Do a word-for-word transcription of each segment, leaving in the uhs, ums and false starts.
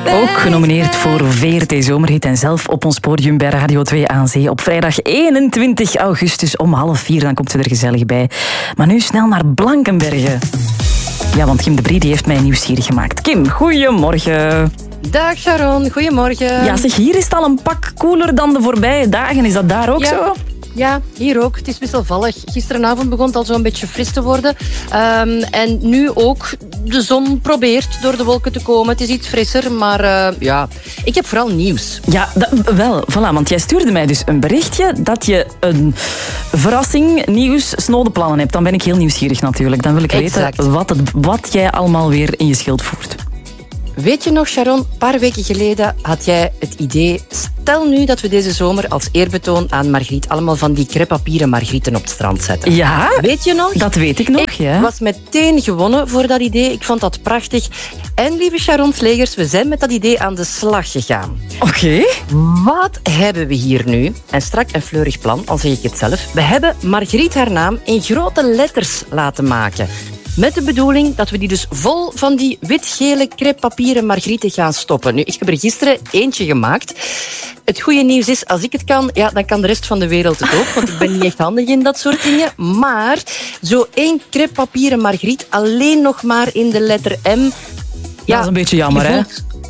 Ook genomineerd voor V R T Zomerhit en zelf op ons podium bij Radio twee aan Zee op vrijdag eenentwintig augustus om half vier. Dan komt ze er gezellig bij. Maar nu snel naar Blankenberge. Ja, want Kim de Brie die heeft mij nieuwsgierig gemaakt. Kim, goeiemorgen. Dag Sharon, goedemorgen. Ja, zeg, hier is het al een pak koeler dan de voorbije dagen. Is dat daar ook ja. zo? Ja, hier ook. Het is wisselvallig. Gisteravond begon het al zo'n beetje fris te worden. Um, en nu ook. De zon probeert door de wolken te komen. Het is iets frisser, maar uh, ja, ik heb vooral nieuws. Ja, dat, wel, voilà. Want jij stuurde mij dus een berichtje dat je een verrassing, nieuws, snode plannen hebt. Dan ben ik heel nieuwsgierig natuurlijk. Dan wil ik exact. weten wat, het, wat jij allemaal weer in je schild voert. Weet je nog, Sharon, een paar weken geleden had jij het idee... Stel nu dat we deze zomer als eerbetoon aan Margriet allemaal van die crêpepapieren margrieten op het strand zetten. Ja, weet je nog? Dat weet ik nog, ik ja. Ik was meteen gewonnen voor dat idee. Ik vond dat prachtig. En lieve Sharon Slegers, we zijn met dat idee aan de slag gegaan. Oké. Okay. Wat hebben we hier nu? Een strak en fleurig plan, al zeg ik het zelf. We hebben Margriet haar naam in grote letters laten maken. Met de bedoeling dat we die dus vol van die wit-gele crêpepapieren margrieten gaan stoppen. Nu, ik heb er gisteren eentje gemaakt. Het goede nieuws is, als ik het kan, ja, dan kan de rest van de wereld het ook. Want ik ben niet echt handig in dat soort dingen. Maar zo één crêpepapieren margriet, alleen nog maar in de letter M. Ja, dat is een beetje jammer, hè?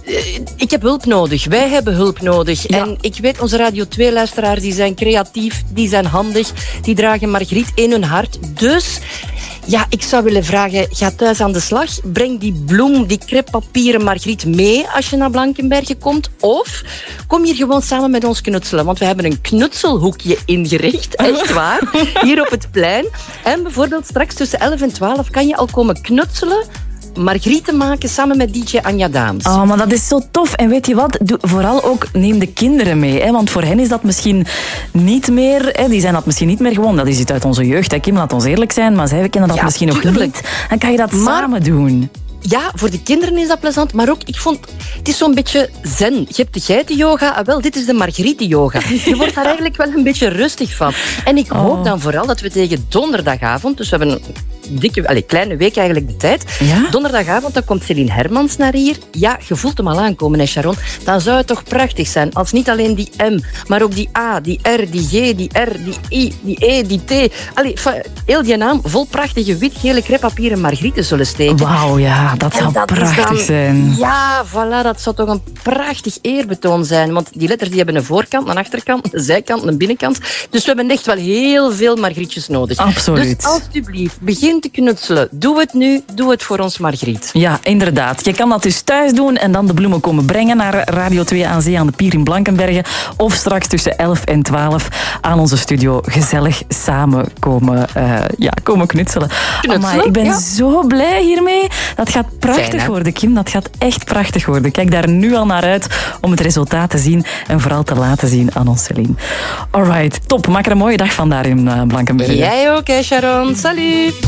Ik heb hulp nodig. Wij hebben hulp nodig. Ja. En ik weet, onze Radio twee-luisteraars, die zijn creatief, die zijn handig, die dragen Margriet in hun hart. Dus... ja, ik zou willen vragen, ga thuis aan de slag. Breng die bloem, die crêpepapieren margriet mee als je naar Blankenberge komt. Of kom hier gewoon samen met ons knutselen. Want we hebben een knutselhoekje ingericht, echt waar, hier op het plein. En bijvoorbeeld straks tussen elf en twaalf kan je al komen knutselen, margrieten maken samen met D J Anja Daams. Oh, maar dat is zo tof. En weet je wat? Doe, vooral ook neem de kinderen mee. Hè? Want voor hen is dat misschien niet meer... Hè? Die zijn dat misschien niet meer gewoon. Dat is iets uit onze jeugd. Hè? Kim, laat ons eerlijk zijn. Maar zij kennen dat ja, misschien nog niet. Dan kan je dat maar, samen doen. Ja, voor de kinderen is dat plezant. Maar ook, ik vond... Het is zo'n beetje zen. Je hebt de geitenyoga. Ah, wel, dit is de margrieten-yoga. Je wordt daar eigenlijk wel een beetje rustig van. En ik hoop oh. dan vooral dat we tegen donderdagavond... Dus we hebben een dikke, allez, kleine week eigenlijk de tijd. Ja? Donderdagavond, dan komt Céline Hermans naar hier. Ja, je voelt hem al aankomen, hè, Sharon. Dan zou het toch prachtig zijn als niet alleen die M, maar ook die A, die R, die G, die R, die I, die E, die T. Allee, heel die naam vol prachtige wit-gele crêpepapieren margrieten zullen steken. Wauw, ja, dat zou dat prachtig dan, zijn. Ja, voilà, dat zou toch een prachtig eerbetoon zijn. Want die letters die hebben een voorkant, een achterkant, een zijkant, een binnenkant. Dus we hebben echt wel heel veel margrietjes nodig. Absoluut. Dus alsjeblieft, begin te knutselen. Doe het nu, doe het voor ons Margriet. Ja, inderdaad. Je kan dat dus thuis doen en dan de bloemen komen brengen naar Radio twee aan Zee aan de Pier in Blankenberge. Of straks tussen elf en twaalf aan onze studio gezellig samen komen, uh, ja, komen knutselen. knutselen Amai, ik ben ja. zo blij hiermee. Dat gaat prachtig Fijn, worden, Kim. Dat gaat echt prachtig worden. Kijk daar nu al naar uit om het resultaat te zien en vooral te laten zien aan ons Céline. Alright, top. Maak er een mooie dag van daar in uh, Blankenberge. Jij ook, hè, Sharon. Salut!